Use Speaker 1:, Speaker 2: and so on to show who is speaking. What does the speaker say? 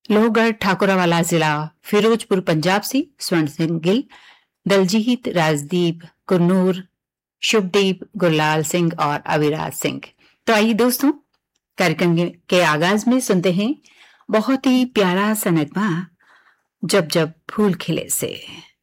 Speaker 1: लोहगढ़ ठाकुरवाला जिला फिरोजपुर पंजाब से स्वर्ण सिंह गिल, दलजीत, राजदीप, कुन्नूर, शुभदीप, गुरलाल सिंह और अविराज सिंह। तो आइए दोस्तों, कार्यक्रम के आगाज में सुनते हैं बहुत ही प्यारा सा नगमा जब जब फूल खिले से।